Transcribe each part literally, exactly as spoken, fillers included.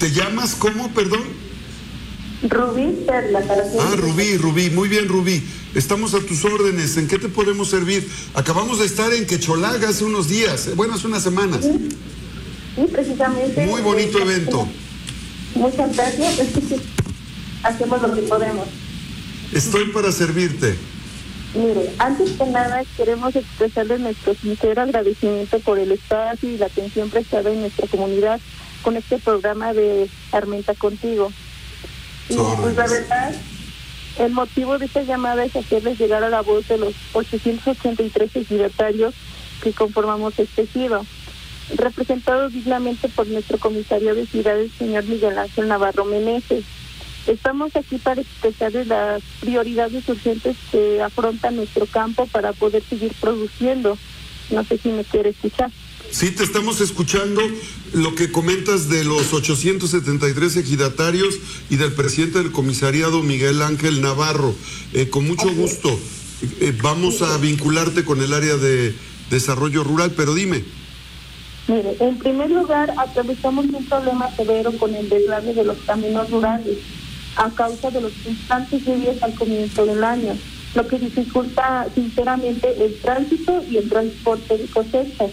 ¿Te llamas cómo, perdón? Rubí Perla. Ah, Rubí, Rubí, muy bien, Rubí. Estamos a tus órdenes. ¿En qué te podemos servir? Acabamos de estar en Quecholaga hace unos días, bueno, hace unas semanas. Sí, sí, precisamente. Muy bonito eh, evento. Muchas gracias. Hacemos lo que podemos. Estoy para servirte. Mire, antes que nada queremos expresarles nuestro sincero agradecimiento por el espacio y la atención prestada en nuestra comunidad con este programa de Armenta Contigo. Y pues la verdad, el motivo de esta llamada es hacerles llegar a la voz de los ochocientos ochenta y tres ejidatarios que conformamos este ejido, representados dignamente por nuestro comisario de ciudad, el señor Miguel Ángel Navarro Meneses. Estamos aquí para expresarles las prioridades urgentes que afronta nuestro campo para poder seguir produciendo. No sé si me quiere escuchar. Sí, te estamos escuchando lo que comentas de los ochocientos setenta y tres ejidatarios y del presidente del comisariado, Miguel Ángel Navarro. Eh, con mucho okay. gusto. Eh, vamos a vincularte con el área de desarrollo rural, pero dime. Mire, en primer lugar, atravesamos un problema severo con el deslave de los caminos rurales a causa de los constantes lluvias al comienzo del año, lo que dificulta sinceramente el tránsito y el transporte de cosechas.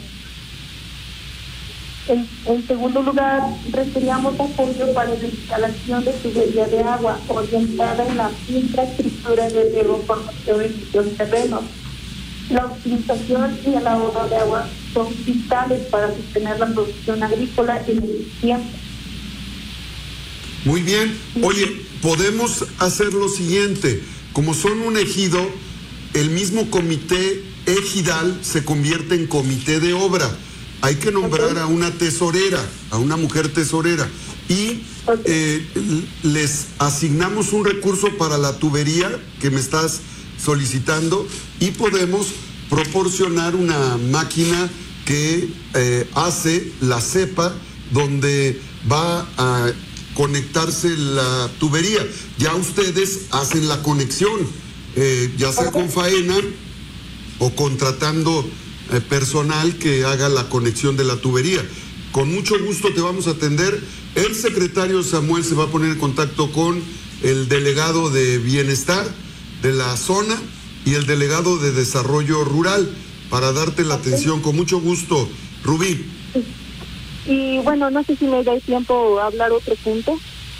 En, en segundo lugar, requeríamos apoyo para la instalación de tubería de agua orientada en la infraestructura de riego por medio de dichos terrenos. La optimización y el ahorro de agua son vitales para sostener la producción agrícola en el tiempo. Muy bien. Oye, podemos hacer lo siguiente. Como son un ejido, el mismo comité ejidal se convierte en comité de obra. Hay que nombrar a una tesorera, a una mujer tesorera. Y eh, les asignamos un recurso para la tubería que me estás solicitando y podemos proporcionar una máquina que eh, hace la cepa donde va a conectarse la tubería. Ya ustedes hacen la conexión, eh, ya sea con faena o contratando eh, personal que haga la conexión de la tubería. Con mucho gusto te vamos a atender. El secretario Samuel se va a poner en contacto con el delegado de bienestar de la zona y el delegado de desarrollo rural para darte la atención. Con mucho gusto, Rubí. Y bueno, no sé si me da tiempo a hablar otro punto.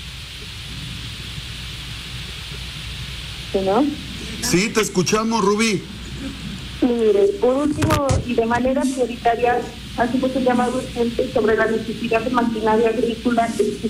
¿Sí, no? Sí, te escuchamos, Rubí. Mire, por último y de manera prioritaria, hacemos un llamado urgente sobre la necesidad de maquinaria agrícola